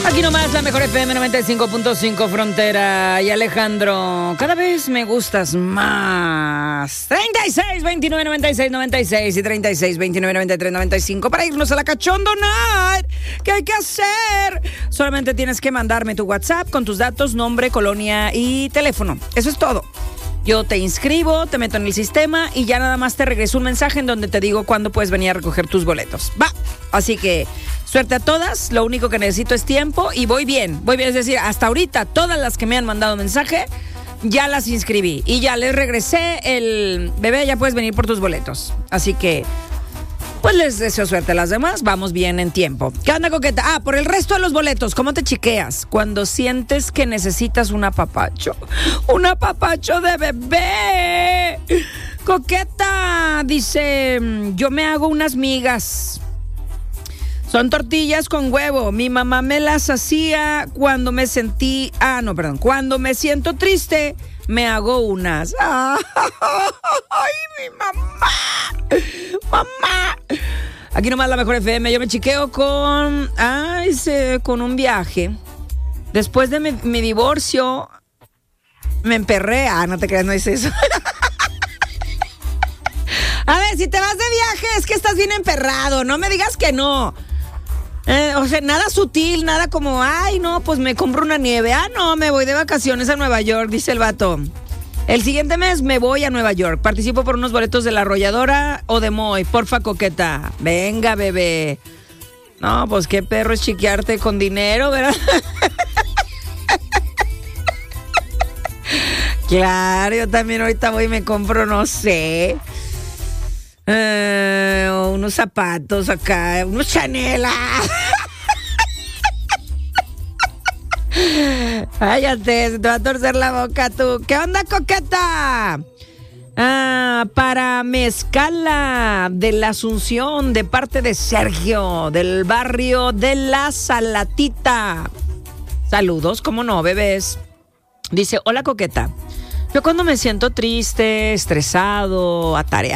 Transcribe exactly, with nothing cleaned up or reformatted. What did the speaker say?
Aquí nomás la mejor F M noventa y cinco punto cinco Frontera. Y Alejandro, cada vez me gustas más. treinta y seis, veintinueve, noventa y seis, noventa y seis y treinta y seis, veintinueve, noventa y tres, noventa y cinco para irnos a la Cachondo Night. ¿Qué hay que hacer? Solamente tienes que mandarme tu WhatsApp con tus datos, nombre, colonia y teléfono. Eso es todo. Yo te inscribo, te meto en el sistema y ya nada más te regreso un mensaje en donde te digo cuándo puedes venir a recoger tus boletos. Va, así que suerte a todas, lo único que necesito es tiempo y voy bien, voy bien, es decir, hasta ahorita todas las que me han mandado mensaje ya las inscribí y ya les regresé el bebé, ya puedes venir por tus boletos. Así que pues les deseo suerte a las demás, vamos bien en tiempo. ¿Qué onda, coqueta? Ah, por el resto de los boletos, ¿cómo te chiqueas? Cuando sientes que necesitas un apapacho. Un apapacho de bebé. Coqueta, dice, yo me hago unas migas. Son tortillas con huevo. Mi mamá me las hacía cuando me sentí... Ah, no, perdón. Cuando me siento triste, me hago unas. ¡Ay, mi mamá! ¡Mamá! Aquí nomás la mejor F M. Yo me chiqueo con... Ay, se, con un viaje. Después de mi, mi divorcio, me emperré. Ah, no te creas, no es eso. A ver, si te vas de viaje es que estás bien emperrado. No me digas que no. Eh, o sea, nada sutil, nada como, ay, no, pues me compro una nieve. Ah, no, me voy de vacaciones a Nueva York, dice el vato. El siguiente mes me voy a Nueva York. Participo por unos boletos de La Arrolladora o de Moy. Porfa, coqueta. Venga, bebé. No, pues qué perro es chiquearte con dinero, ¿verdad? Claro, yo también ahorita voy y me compro, no sé... Uh, unos zapatos acá, unos Chanel. Cállate, se te va a torcer la boca tú. ¿Qué onda, coqueta? Ah, para Mezcala de la Asunción, de parte de Sergio, del barrio de La Salatita. Saludos, ¿cómo no, bebés? Dice, hola, coqueta. Yo cuando me siento triste, estresado, atareado,